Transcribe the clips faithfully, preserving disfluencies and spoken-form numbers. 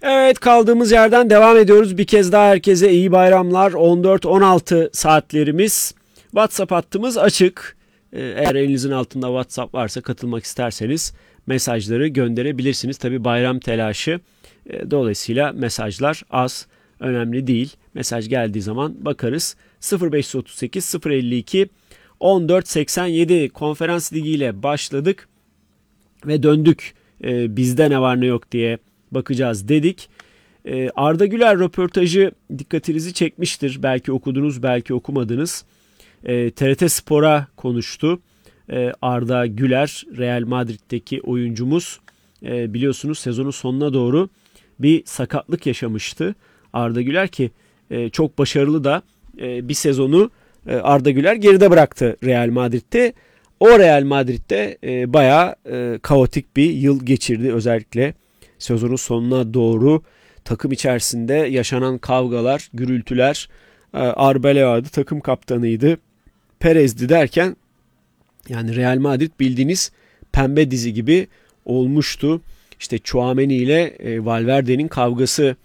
Evet, kaldığımız yerden devam ediyoruz. Bir kez daha herkese iyi bayramlar. on dört on altı saatlerimiz. WhatsApp hattımız açık. Eğer elinizin altında WhatsApp varsa katılmak isterseniz mesajları gönderebilirsiniz. Tabi bayram telaşı. Dolayısıyla mesajlar az, önemli değil. Mesaj geldiği zaman bakarız. sıfır beş otuz sekiz sıfır elli iki on dört seksen yedi konferans ligi ile başladık ve döndük. Bizde ne var ne yok diye bakacağız dedik. Arda Güler röportajı dikkatinizi çekmiştir. Belki okudunuz, belki okumadınız. T R T Spor'a konuştu. Arda Güler, Real Madrid'deki oyuncumuz, biliyorsunuz sezonun sonuna doğru bir sakatlık yaşamıştı. Arda Güler ki çok başarılı da bir sezonu Arda Güler geride bıraktı Real Madrid'de. O Real Madrid'de bayağı kaotik bir yıl geçirdi. Özellikle sezonun sonuna doğru takım içerisinde yaşanan kavgalar, gürültüler, Arbeloa'dı, takım kaptanıydı, Perez'di derken yani Real Madrid bildiğiniz pembe dizi gibi olmuştu. İşte Tchouaméni ile Valverde'nin kavgası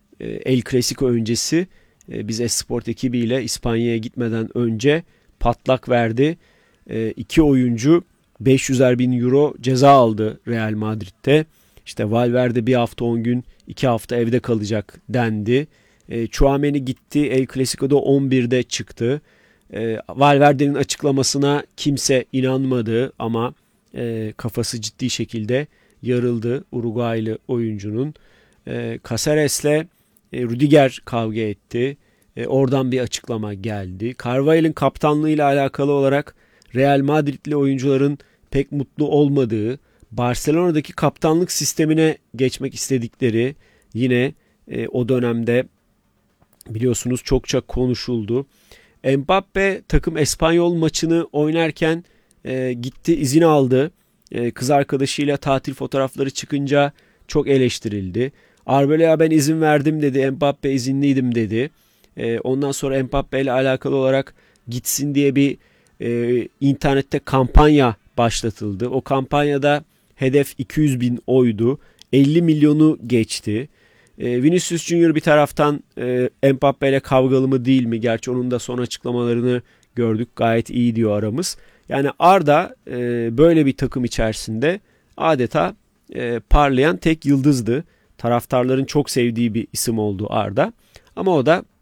El Clasico öncesi, biz Esport ekibiyle İspanya'ya gitmeden önce patlak verdi. İki oyuncu beş yüzer bin euro ceza aldı Real Madrid'de. İşte Valverde bir hafta on gün, iki hafta evde kalacak dendi. E, Tchouaméni gitti, El Clasico'da on birde çıktı. E, Valverde'nin açıklamasına kimse inanmadı ama e, kafası ciddi şekilde yarıldı Uruguaylı oyuncunun. E, Caceres'le e, Rüdiger kavga etti. E, oradan bir açıklama geldi. Carvajal'ın kaptanlığıyla alakalı olarak Real Madrid'li oyuncuların pek mutlu olmadığı, Barcelona'daki kaptanlık sistemine geçmek istedikleri yine e, o dönemde biliyorsunuz çokça konuşuldu. Mbappe takım Espanyol maçını oynarken e, gitti izin aldı. E, kız arkadaşıyla tatil fotoğrafları çıkınca çok eleştirildi. Arbeloa ben izin verdim dedi, Mbappe izinliydim dedi. E, ondan sonra Mbappe ile alakalı olarak gitsin diye bir e, internette kampanya başlatıldı. O kampanyada hedef iki yüz bin oydu. elli milyonu geçti. E, Vinicius Junior bir taraftan e, Mbappe ile kavgalı mı değil mi? Gerçi onun da son açıklamalarını gördük. Gayet iyi diyor aramız. Yani Arda e, böyle bir takım içerisinde adeta e, parlayan tek yıldızdı. Taraftarların çok sevdiği bir isim oldu Arda. Ama o da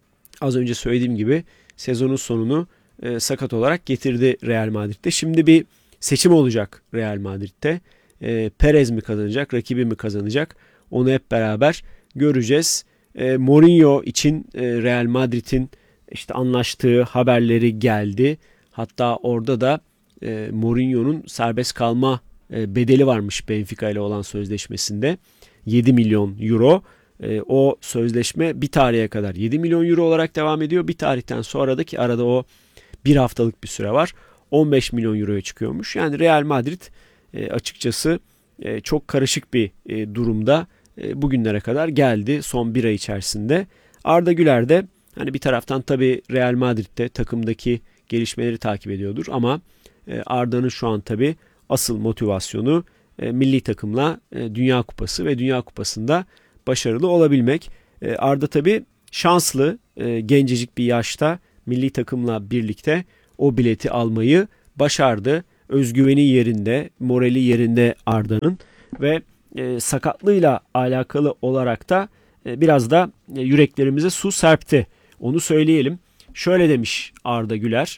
az önce söylediğim gibi sezonun sonunu e, sakat olarak getirdi Real Madrid'de. Şimdi bir seçim olacak Real Madrid'de. E, Perez mi kazanacak, rakibi mi kazanacak? Onu hep beraber göreceğiz. E, Mourinho için e, Real Madrid'in işte anlaştığı haberleri geldi. Hatta orada da e, Mourinho'nun serbest kalma e, bedeli varmış Benfica ile olan sözleşmesinde. yedi milyon euro. E, o sözleşme bir tarihe kadar yedi milyon euro olarak devam ediyor. Bir tarihten sonra da ki arada o bir haftalık bir süre var, on beş milyon euroya çıkıyormuş. Yani Real Madrid e, açıkçası e, çok karışık bir e, durumda e, bugünlere kadar geldi son bir ay içerisinde. Arda Güler de hani bir taraftan tabii Real Madrid'de takımdaki gelişmeleri takip ediyordur ama e, Arda'nın şu an tabii asıl motivasyonu e, milli takımla e, Dünya Kupası ve Dünya Kupası'nda başarılı olabilmek. E, Arda tabii şanslı, e, gencecik bir yaşta milli takımla birlikte o bileti almayı başardı. Özgüveni yerinde, morali yerinde Arda'nın ve e, sakatlığıyla alakalı olarak da e, biraz da e, yüreklerimize su serpti. Onu söyleyelim. Şöyle demiş Arda Güler.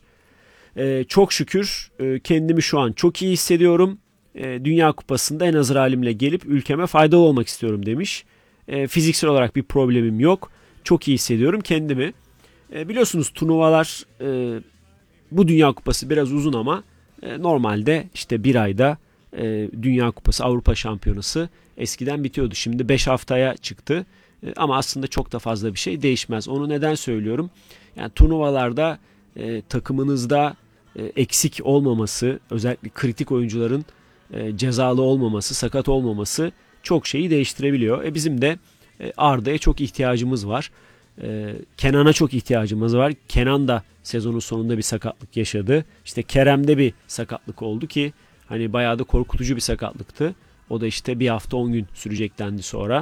E, çok şükür e, kendimi şu an çok iyi hissediyorum. E, Dünya Kupası'nda en hazır halimle gelip ülkeme faydalı olmak istiyorum demiş. E, fiziksel olarak bir problemim yok. Çok iyi hissediyorum kendimi. E, biliyorsunuz turnuvalar, e, bu Dünya Kupası biraz uzun ama e, normalde işte bir ayda e, Dünya Kupası, Avrupa Şampiyonası eskiden bitiyordu. Şimdi beş haftaya çıktı. E, ama aslında çok da fazla bir şey değişmez. Onu neden söylüyorum? Yani turnuvalarda e, takımınızda e, eksik olmaması, özellikle kritik oyuncuların e, cezalı olmaması, sakat olmaması çok şeyi değiştirebiliyor. E, bizim de e, Arda'ya çok ihtiyacımız var. E, Kenan'a çok ihtiyacımız var. Kenan da sezonun sonunda bir sakatlık yaşadı. İşte Kerem'de bir sakatlık oldu ki hani bayağı da korkutucu bir sakatlıktı. O da işte bir hafta on gün sürecek dendi sonra.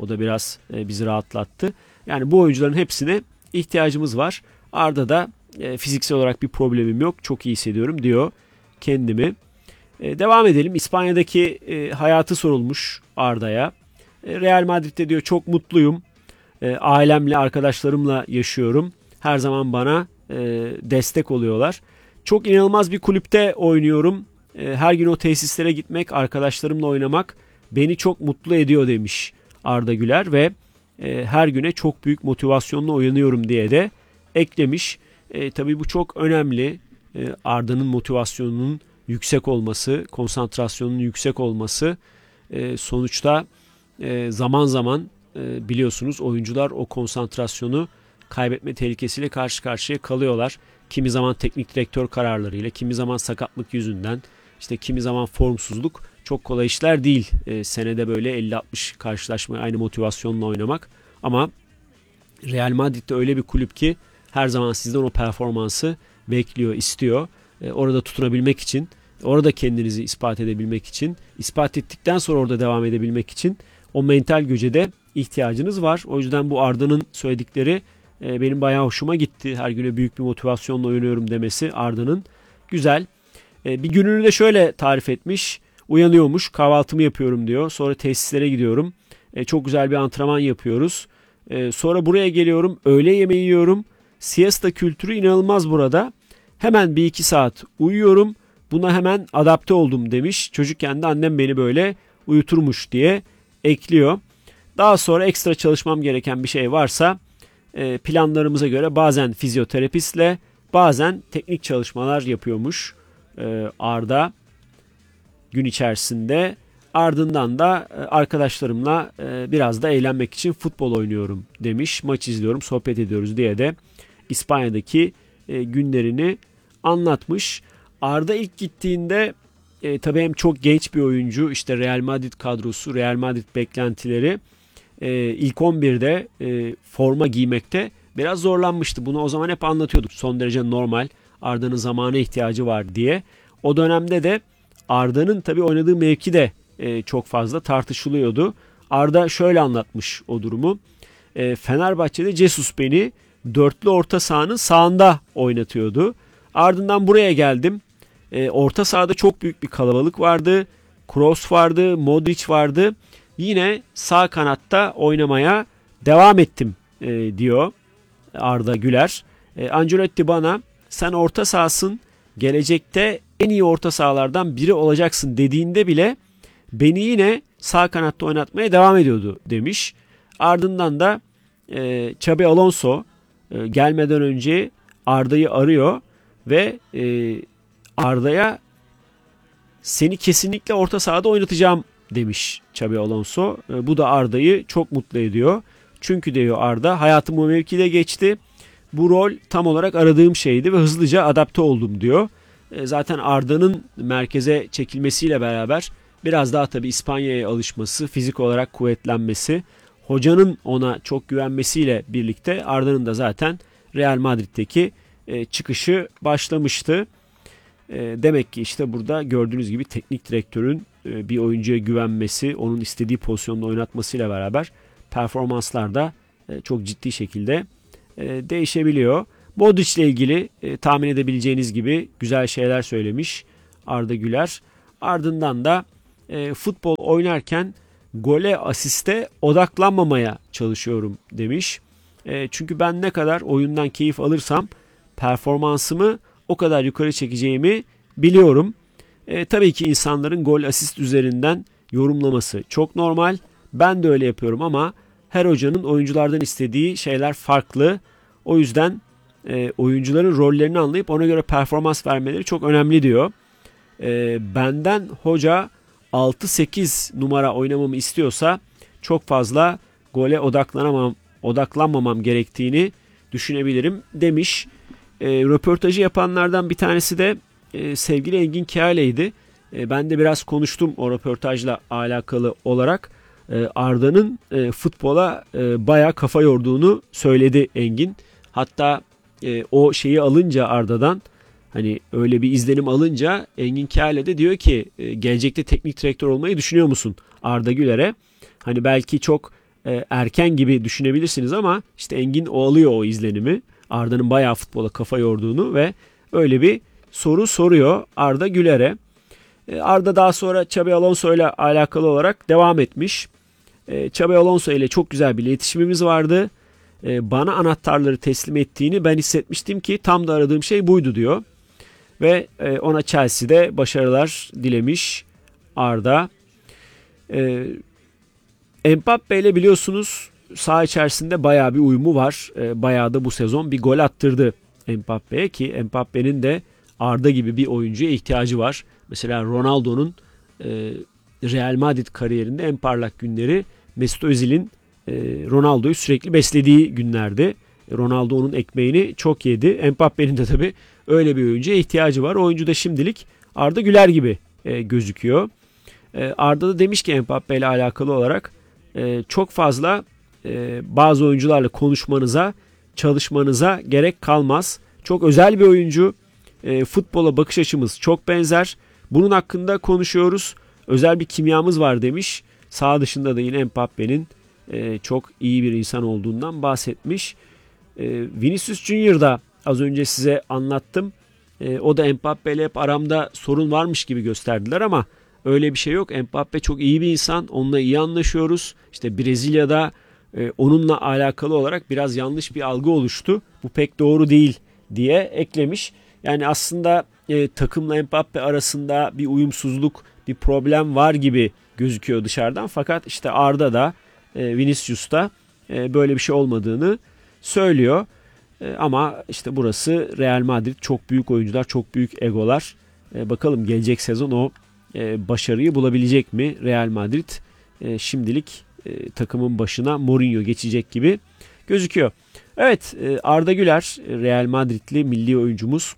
O da biraz e, bizi rahatlattı. Yani bu oyuncuların hepsine ihtiyacımız var. Arda da e, fiziksel olarak bir problemim yok. Çok iyi hissediyorum diyor kendimi. E, devam edelim. İspanya'daki e, hayatı sorulmuş Arda'ya. E, Real Madrid'de diyor çok mutluyum. E, ailemle, arkadaşlarımla yaşıyorum. Her zaman bana e, destek oluyorlar. Çok inanılmaz bir kulüpte oynuyorum. E, her gün o tesislere gitmek, arkadaşlarımla oynamak beni çok mutlu ediyor demiş Arda Güler ve e, her güne çok büyük motivasyonla uyanıyorum diye de eklemiş. E, tabii bu çok önemli. E, Arda'nın motivasyonunun yüksek olması, konsantrasyonunun yüksek olması. E, sonuçta e, zaman zaman e, biliyorsunuz oyuncular o konsantrasyonu kaybetme tehlikesiyle karşı karşıya kalıyorlar. Kimi zaman teknik direktör kararlarıyla, kimi zaman sakatlık yüzünden, işte kimi zaman formsuzluk. Çok kolay işler değil. E, senede böyle elli altmış karşılaşmayı aynı motivasyonla oynamak. Ama Real Madrid'de öyle bir kulüp ki her zaman sizden o performansı bekliyor, istiyor. E, orada tutunabilmek için, orada kendinizi ispat edebilmek için, ispat ettikten sonra orada devam edebilmek için o mental güce de ihtiyacınız var. O yüzden bu Arda'nın söyledikleri e, benim bayağı hoşuma gitti. Her güne büyük bir motivasyonla oynuyorum demesi Arda'nın güzel. E, bir gününü de şöyle tarif etmiş. Uyanıyormuş, kahvaltımı yapıyorum diyor. Sonra tesislere gidiyorum. E, çok güzel bir antrenman yapıyoruz. E, sonra buraya geliyorum, öğle yemeği yiyorum. Siesta kültürü inanılmaz burada. Hemen bir iki saat uyuyorum. Buna hemen adapte oldum demiş. Çocukken de annem beni böyle uyuturmuş diye ekliyor. Daha sonra ekstra çalışmam gereken bir şey varsa e, planlarımıza göre bazen fizyoterapistle, bazen teknik çalışmalar yapıyormuş e, Arda gün içerisinde. Ardından da arkadaşlarımla biraz da eğlenmek için futbol oynuyorum demiş. Maç izliyorum, sohbet ediyoruz diye de İspanya'daki günlerini anlatmış. Arda ilk gittiğinde e, tabii hem çok genç bir oyuncu, işte Real Madrid kadrosu, Real Madrid beklentileri, e, ilk on birde e, forma giymekte biraz zorlanmıştı. Bunu o zaman hep anlatıyorduk. Son derece normal. Arda'nın zamana ihtiyacı var diye. O dönemde de Arda'nın tabii oynadığı mevki de e, çok fazla tartışılıyordu. Arda şöyle anlatmış o durumu. E, Fenerbahçe'de Jesus beni dörtlü orta sahanın sağında oynatıyordu. Ardından buraya geldim. E, orta sahada çok büyük bir kalabalık vardı. Kroos vardı, Modric vardı. Yine sağ kanatta oynamaya devam ettim e, diyor Arda Güler. E, Ancelotti bana sen orta sahasın, gelecekte en iyi orta sahalardan biri olacaksın dediğinde bile beni yine sağ kanatta oynatmaya devam ediyordu demiş. Ardından da e, Xabi Alonso e, gelmeden önce Arda'yı arıyor ve e, Arda'ya seni kesinlikle orta sahada oynatacağım demiş Xabi Alonso. E, bu da Arda'yı çok mutlu ediyor. Çünkü diyor Arda, hayatım o mevkide geçti. Bu rol tam olarak aradığım şeydi ve hızlıca adapte oldum diyor. E, zaten Arda'nın merkeze çekilmesiyle beraber biraz daha tabii İspanya'ya alışması, fizik olarak kuvvetlenmesi, hocanın ona çok güvenmesiyle birlikte Arda'nın da zaten Real Madrid'deki e, çıkışı başlamıştı. E, demek ki işte burada gördüğünüz gibi teknik direktörün e, bir oyuncuya güvenmesi, onun istediği pozisyonda oynatmasıyla beraber performanslar da e, çok ciddi şekilde e, değişebiliyor. Modric ile ilgili e, tahmin edebileceğiniz gibi güzel şeyler söylemiş Arda Güler. Ardından da e, futbol oynarken gole, asiste odaklanmamaya çalışıyorum demiş. E, çünkü ben ne kadar oyundan keyif alırsam performansımı o kadar yukarı çekeceğimi biliyorum. E, tabii ki insanların gol, asist üzerinden yorumlaması çok normal. Ben de öyle yapıyorum ama her hocanın oyunculardan istediği şeyler farklı. O yüzden e, oyuncuların rollerini anlayıp ona göre performans vermeleri çok önemli diyor. E, benden hoca altı sekiz numara oynamamı istiyorsa çok fazla gole odaklanamam, odaklanmamam gerektiğini düşünebilirim demiş. E, röportajı yapanlardan bir tanesi de e, sevgili Engin Kâle'ydi. E, ben de biraz konuştum o röportajla alakalı olarak. E, Arda'nın e, futbola e, bayağı kafa yorduğunu söyledi Engin. Hatta e, o şeyi alınca Arda'dan, hani öyle bir izlenim alınca Engin Kâle de diyor ki e, gelecekte teknik direktör olmayı düşünüyor musun Arda Güler'e? Hani belki çok e, erken gibi düşünebilirsiniz ama işte Engin o alıyor o izlenimi. Arda'nın bayağı futbola kafa yorduğunu ve öyle bir soru soruyor Arda Güler'e. E, Arda daha sonra Xabi Alonso ile alakalı olarak devam etmiş. E, Xabi Alonso ile çok güzel bir iletişimimiz vardı. E, bana anahtarları teslim ettiğini ben hissetmiştim ki tam da aradığım şey buydu diyor. Ve e, ona Chelsea'de başarılar dilemiş Arda. E, Mbappe ile biliyorsunuz saha içerisinde bayağı bir uyumu var. E, bayağı da bu sezon bir gol attırdı Mbappe'ye ki Mbappe'nin de Arda gibi bir oyuncuya ihtiyacı var. Mesela Ronaldo'nun e, Real Madrid kariyerinde en parlak günleri Mesut Özil'in e, Ronaldo'yu sürekli beslediği günlerdi. Ronaldo onun ekmeğini çok yedi. Mbappe'nin de tabii öyle bir oyuncuya ihtiyacı var. O oyuncu da şimdilik Arda Güler gibi e, gözüküyor. E, Arda da demiş ki Mbappe ile alakalı olarak e, çok fazla e, bazı oyuncularla konuşmanıza, çalışmanıza gerek kalmaz. Çok özel bir oyuncu. E, futbola bakış açımız çok benzer. Bunun hakkında konuşuyoruz. Özel bir kimyamız var demiş. Sağ dışında da yine Mbappe'nin e, çok iyi bir insan olduğundan bahsetmiş. E, Vinicius Junior da az önce size anlattım. E, o da Mbappe ile hep aramda sorun varmış gibi gösterdiler ama öyle bir şey yok. Mbappe çok iyi bir insan. Onunla iyi anlaşıyoruz. İşte Brezilya'da e, onunla alakalı olarak biraz yanlış bir algı oluştu. Bu pek doğru değil diye eklemiş. Yani aslında e, takımla Mbappe arasında bir uyumsuzluk, bir problem var gibi gözüküyor dışarıdan. Fakat işte Arda da e, Vinicius da e, böyle bir şey olmadığını söylüyor. E, ama işte burası Real Madrid, çok büyük oyuncular, çok büyük egolar. E, bakalım gelecek sezon o e, başarıyı bulabilecek mi Real Madrid? E, şimdilik e, takımın başına Mourinho geçecek gibi gözüküyor. Evet, e, Arda Güler, Real Madridli milli oyuncumuz,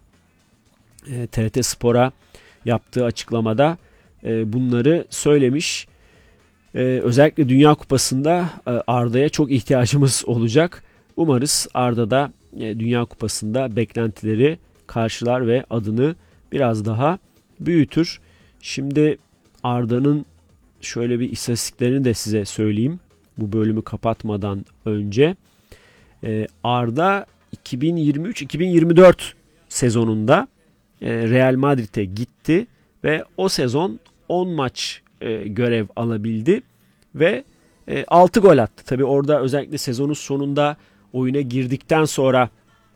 e, T R T Spor'a yaptığı açıklamada e, bunları söylemiş. E, özellikle Dünya Kupası'nda e, Arda'ya çok ihtiyacımız olacak. Umarız Arda da e, Dünya Kupası'nda beklentileri karşılar ve adını biraz daha büyütür. Şimdi Arda'nın şöyle bir istatistiklerini de size söyleyeyim. Bu bölümü kapatmadan önce. E, Arda iki bin yirmi üç iki bin yirmi dört sezonunda e, Real Madrid'e gitti ve o sezon on maç e, görev alabildi ve e, altı gol attı. Tabii orada özellikle sezonun sonunda oyuna girdikten sonra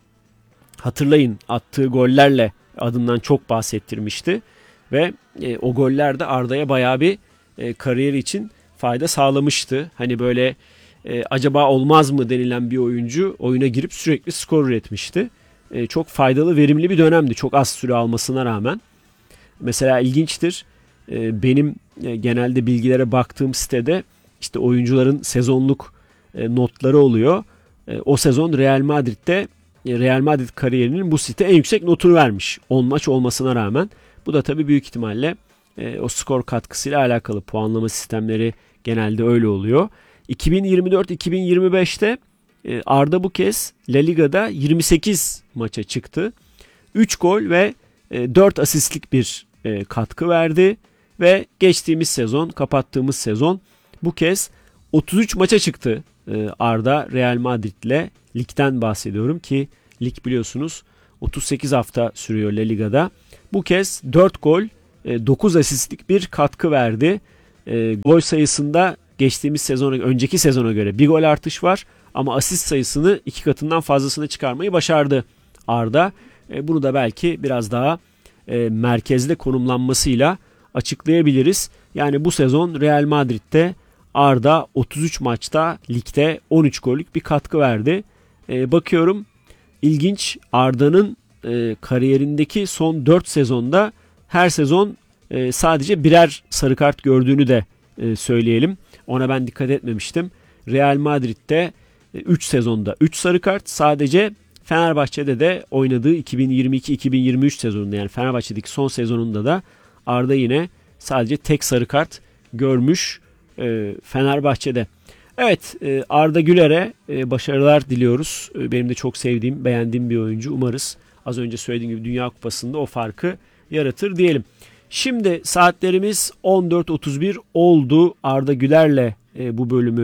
hatırlayın attığı gollerle adından çok bahsettirmişti ve e, o goller de Arda'ya bayağı bir e, kariyeri için fayda sağlamıştı. Hani böyle e, acaba olmaz mı denilen bir oyuncu oyuna girip sürekli skor üretmişti. E, çok faydalı, verimli bir dönemdi. Çok az süre almasına rağmen. Mesela ilginçtir. E, benim e, genelde bilgilere baktığım sitede işte oyuncuların sezonluk e, notları oluyor. E, o sezon Real Madrid'de e, Real Madrid kariyerinin bu site en yüksek notunu vermiş. on maç olmasına rağmen. Bu da tabii büyük ihtimalle e, o skor katkısıyla alakalı. Puanlama sistemleri genelde öyle oluyor. iki bin yirmi dört iki bin yirmi beşte e, Arda bu kez La Liga'da yirmi sekiz maça çıktı. üç gol ve e, dört asistlik bir e, katkı verdi. Ve geçtiğimiz sezon, kapattığımız sezon bu kez otuz üç maça çıktı e, Arda Real Madrid'le. Ligden bahsediyorum ki lig biliyorsunuz otuz sekiz hafta sürüyor La Liga'da. Bu kez dört gol, e, dokuz asistlik bir katkı verdi. E, gol sayısında geçtiğimiz sezona, önceki sezona göre bir gol artış var ama asist sayısını iki katından fazlasını çıkarmayı başardı Arda. E, bunu da belki biraz daha e, merkezde konumlanmasıyla açıklayabiliriz. Yani bu sezon Real Madrid'de Arda otuz üç maçta ligde on üç gollük bir katkı verdi. E, bakıyorum ilginç, Arda'nın e, kariyerindeki son dört sezonda her sezon e, sadece birer sarı kart gördüğünü de e, söyleyelim. Ona ben dikkat etmemiştim. Real Madrid'de üç sezonda üç sarı kart, sadece Fenerbahçe'de de oynadığı iki bin yirmi iki iki bin yirmi üç sezonunda, yani Fenerbahçe'deki son sezonunda da Arda yine sadece tek sarı kart görmüş e, Fenerbahçe'de. Evet, e, Arda Güler'e e, başarılar diliyoruz. E, benim de çok sevdiğim, beğendiğim bir oyuncu. Umarız az önce söylediğim gibi Dünya Kupası'nda o farkı yaratır diyelim. Şimdi saatlerimiz on dört otuz bir oldu. Arda Güler'le e, bu bölümü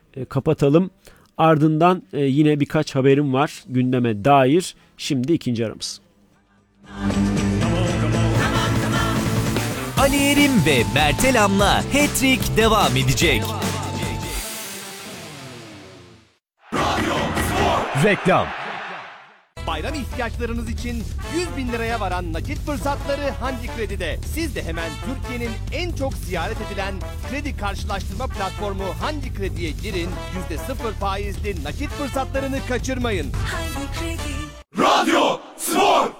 e, kapatalım. Ardından e, yine birkaç haberim var gündeme dair. Şimdi ikinci aramız. Ali Erim ve Mert Elam'la Hat-Trick devam edecek. Reklam. Bayram ihtiyaçlarınız için yüz bin liraya varan nakit fırsatları Hangi Kredi'de. Siz de hemen Türkiye'nin en çok ziyaret edilen kredi karşılaştırma platformu Hangi Kredi'ye girin. yüzde sıfır faizli nakit fırsatlarını kaçırmayın. Radyo Spor.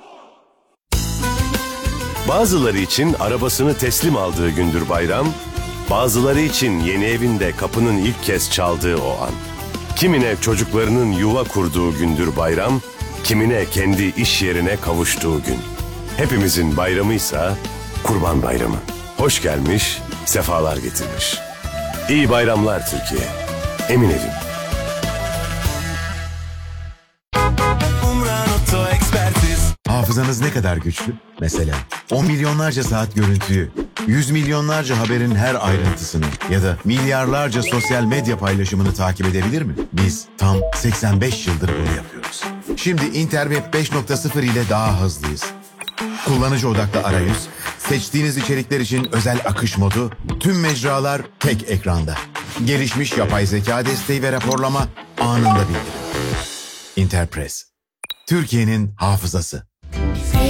Bazıları için arabasını teslim aldığı gündür bayram, bazıları için yeni evinde kapının ilk kez çaldığı o an. Kimine çocuklarının yuva kurduğu gündür bayram, kimine kendi iş yerine kavuştuğu gün. Hepimizin bayramıysa Kurban Bayramı. Hoş gelmiş, sefalar getirmiş. İyi bayramlar Türkiye. Emin Evim. Hafızanız ne kadar güçlü? Mesela on milyonlarca saat görüntüyü, yüz milyonlarca haberin her ayrıntısını ya da milyarlarca sosyal medya paylaşımını takip edebilir mi? Biz tam seksen beş yıldır bunu yapıyoruz. Şimdi Interweb beş nokta sıfır ile daha hızlıyız. Kullanıcı odaklı arayüz, seçtiğiniz içerikler için özel akış modu, tüm mecralar tek ekranda. Gelişmiş yapay zeka desteği ve raporlama anında bildirim. Interpress, Türkiye'nin hafızası.